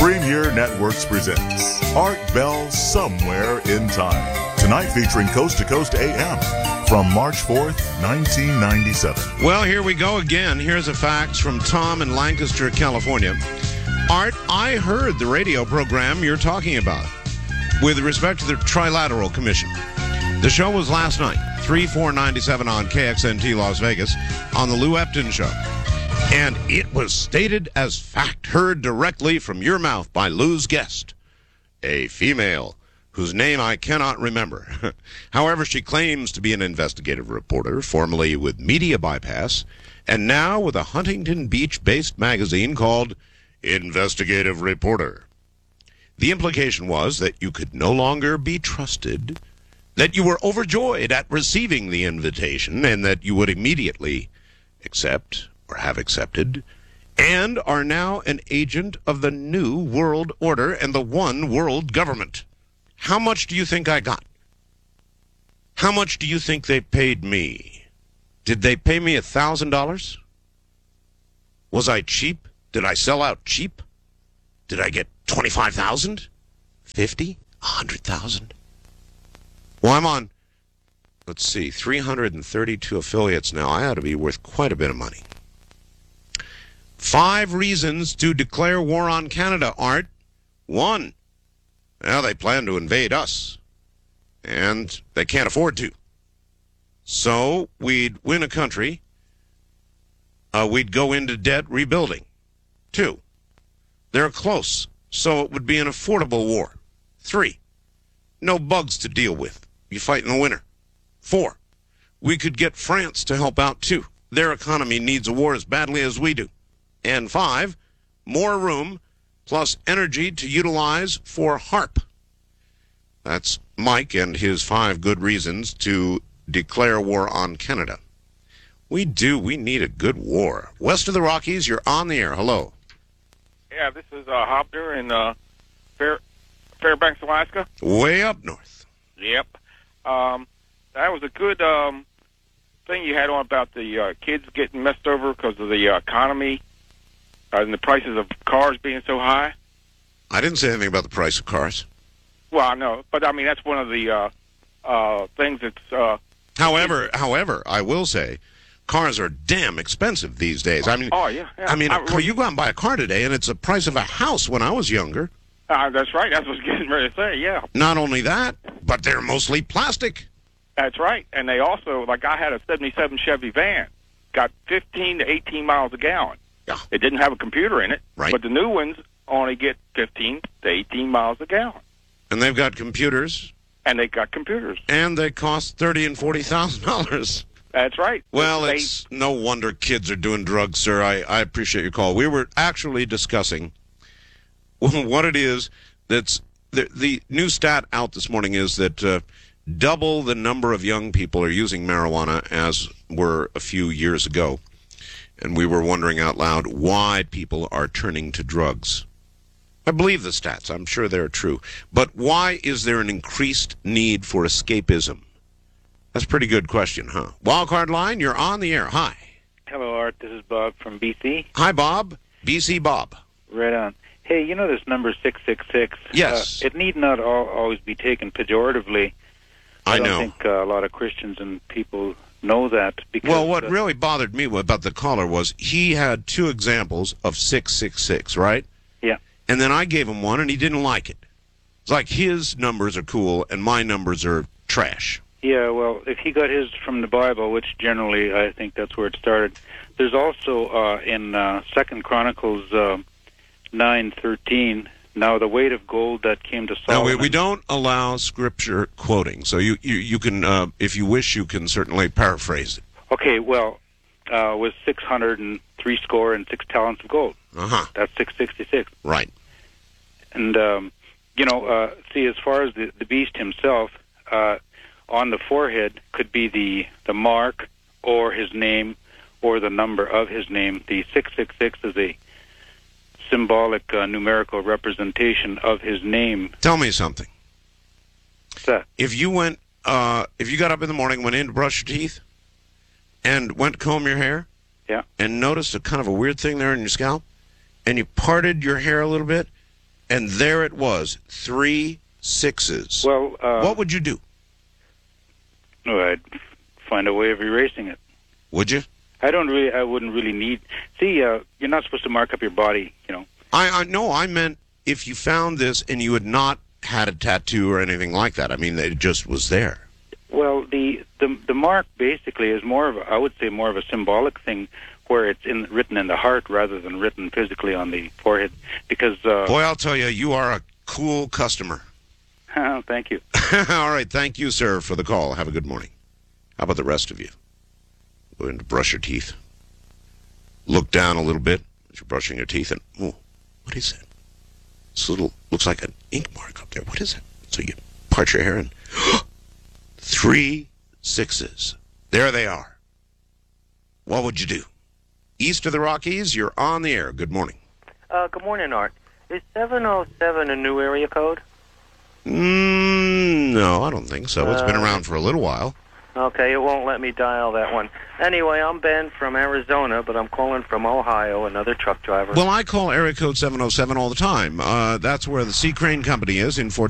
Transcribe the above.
Premier Networks presents Art Bell Somewhere in Time. Tonight featuring Coast to Coast AM from March 4th, 1997. Well, here we go again. Here's a fax from Tom in Lancaster, California. Art, I heard the radio program you're talking about with respect to the Trilateral Commission. The show was last night, 3/4/97 on KXNT Las Vegas on the Lou Epton Show. And it was stated as fact, heard directly from your mouth by Lou's guest, a female whose name I cannot remember. However, she claims to be an investigative reporter, formerly with Media Bypass, and now with a Huntington Beach-based magazine called Investigative Reporter. The implication was that you could no longer be trusted, that you were overjoyed at receiving the invitation, and that you would immediately accept or have accepted, and are now an agent of the New World Order and the One World Government. How much do you think I got? How much do you think they paid me? Did they pay me $1,000? Was I cheap? Did I sell out cheap? Did I get 25,000? 50? 100,000? Well, I'm on, 332 affiliates now. I ought to be worth quite a bit of money. 5 reasons to declare war on Canada, Art. 1, well, they plan to invade us, and they can't afford to. So we'd win a country. We'd go into debt rebuilding. 2, they're close, so it would be an affordable war. 3, no bugs to deal with. You fight in the winter. 4, we could get France to help out too. Their economy needs a war as badly as we do. And 5, more room plus energy to utilize for HARP. That's Mike and his 5 good reasons to declare war on Canada. We need a good war. West of the Rockies, you're on the air. Hello. Yeah, this is Hopner in Fairbanks, Alaska. Way up north. Yep. That was a good thing you had on about the kids getting messed over because of the economy and the prices of cars being so high. I didn't say anything about the price of cars. Well, I know, but I mean that's one of the things that's. However, I will say, cars are damn expensive these days. I mean, oh yeah. I mean, you go out and buy a car today, and it's the price of a house when I was younger. That's right. That's what I was getting ready to say. Yeah. Not only that, but they're mostly plastic. That's right, and they also, like I had a '77 Chevy van, got 15 to 18 miles a gallon. Yeah. It didn't have a computer in it, right. But the new ones only get 15 to 18 miles a gallon. And they've got computers. And they got computers. And they cost $30,000 and $40,000. That's right. Well, it's no wonder kids are doing drugs, sir. I appreciate your call. We were actually discussing what it is that's the new stat out this morning is that double the number of young people are using marijuana as were a few years ago. And we were wondering out loud why people are turning to drugs. I believe the stats. I'm sure they're true. But why is there an increased need for escapism? That's a pretty good question, huh? Wildcard line, you're on the air. Hi. Hello, Art. This is Bob from BC. Hi, Bob. BC Bob. Right on. Hey, you know this number 666? Yes. It need not always be taken pejoratively. I don't know. think a lot of Christians and people know that. Because, well, what really bothered me about the caller was he had 2 examples of 666, right? Yeah. And then I gave him one, and he didn't like it. It's like his numbers are cool, and my numbers are trash. Yeah, well, if he got his from the Bible, which generally I think that's where it started, there's also in 2 Chronicles 9:13, now the weight of gold that came to Solomon. Now, we don't allow scripture quoting, so you can, if you wish, you can certainly paraphrase it. Okay, well, was 606 talents of gold. Uh-huh. That's 666. Right. And, see, as far as the beast himself, on the forehead could be the mark or his name or the number of his name. The 666 is a symbolic numerical representation of his name. Tell me something. What's that? If you got up in the morning, went in to brush your teeth, and went to comb your hair, yeah, and noticed a kind of a weird thing there in your scalp, and you parted your hair a little bit, and there it was, 3 6s. Well, what would you do? I'd find a way of erasing it. Would you? I wouldn't really need. See, you're not supposed to mark up your body, No, I meant if you found this and you had not had a tattoo or anything like that. I mean, it just was there. Well, the mark basically is more of a symbolic thing, where it's written in the heart rather than written physically on the forehead. Because boy, I'll tell you, you are a cool customer. Thank you. All right, thank you, sir, for the call. Have a good morning. How about the rest of you? Go in to brush your teeth. Look down a little bit as you're brushing your teeth, and what is it? This looks like an ink mark up there. What is it? So you part your hair and 3 6s. There they are. What would you do? East of the Rockies, you're on the air. Good morning. Good morning, Art. Is 707 a new area code? No, I don't think so. It's been around for a little while. Okay, it won't let me dial that one. Anyway, I'm Ben from Arizona, but I'm calling from Ohio, another truck driver. Well, I call area code 707 all the time. That's where the Sea Crane Company is in Fort